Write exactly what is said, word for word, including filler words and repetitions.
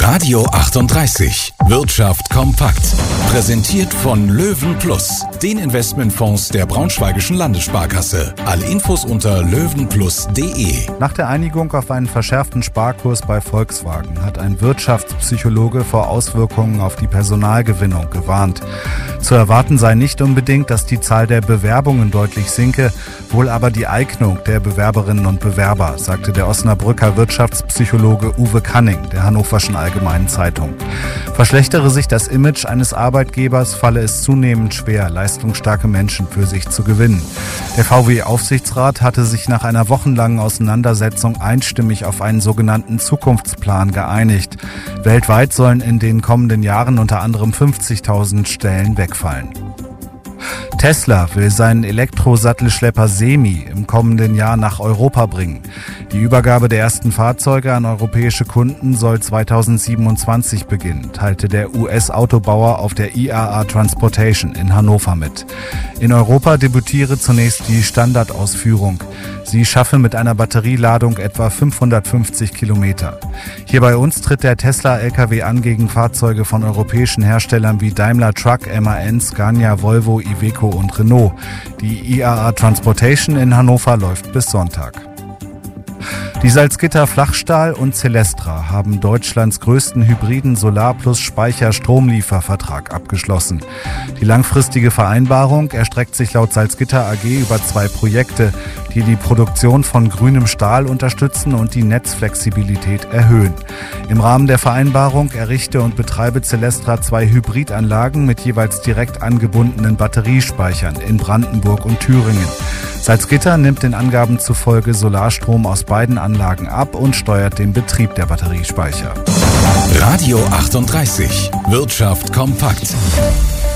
Radio achtunddreißig. Wirtschaft kompakt. Präsentiert von Löwen Plus, den Investmentfonds der Braunschweigischen Landessparkasse. Alle Infos unter löwenplus punkt de. Nach der Einigung auf einen verschärften Sparkurs bei Volkswagen hat ein Wirtschaftspsychologe vor Auswirkungen auf die Personalgewinnung gewarnt. Zu erwarten sei nicht unbedingt, dass die Zahl der Bewerbungen deutlich sinke, wohl aber die Eignung der Bewerberinnen und Bewerber, sagte der Osnabrücker Wirtschaftspsychologe Uwe Canning der Hannoverschen Allgemeinen Zeitung. Verschlechtere sich das Image eines Arbeitgebers, falle es zunehmend schwer, leistungsstarke Menschen für sich zu gewinnen. Der V W-Aufsichtsrat hatte sich nach einer wochenlangen Auseinandersetzung einstimmig auf einen sogenannten Zukunftsplan geeinigt. Weltweit sollen in den kommenden Jahren unter anderem fünfzigtausend Stellen wegfallen. Tesla will seinen Elektrosattelschlepper Semi im kommenden Jahr nach Europa bringen. Die Übergabe der ersten Fahrzeuge an europäische Kunden soll zweitausendsiebenundzwanzig beginnen, teilte der U S-Autobauer auf der I A A Transportation in Hannover mit. In Europa debütiere zunächst die Standardausführung. Sie schaffe mit einer Batterieladung etwa fünfhundertfünfzig Kilometer. Hier bei uns tritt der Tesla-L K W an gegen Fahrzeuge von europäischen Herstellern wie Daimler Truck, M A N, Scania, Volvo, Iveco und Renault. Die I A A Transportation in Hannover läuft bis Sonntag. Die Salzgitter Flachstahl und Celestra haben Deutschlands größten hybriden Solar-plus-Speicher-Stromliefervertrag abgeschlossen. Die langfristige Vereinbarung erstreckt sich laut Salzgitter A G über zwei Projekte, die die Produktion von grünem Stahl unterstützen und die Netzflexibilität erhöhen. Im Rahmen der Vereinbarung errichte und betreibe Celestra zwei Hybridanlagen mit jeweils direkt angebundenen Batteriespeichern in Brandenburg und Thüringen. Salzgitter nimmt den Angaben zufolge Solarstrom aus beiden Anlagen ab und steuert den Betrieb der Batteriespeicher. Radio achtunddreißig. Wirtschaft kompakt.